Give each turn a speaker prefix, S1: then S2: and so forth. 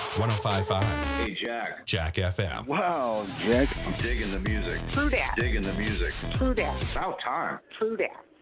S1: 105.5
S2: Hey, Jack.
S1: Jack FM.
S3: Wow, Jack.
S2: I'm digging the music.
S4: True that.
S2: Digging the music.
S4: True that.
S2: About time.
S4: True that.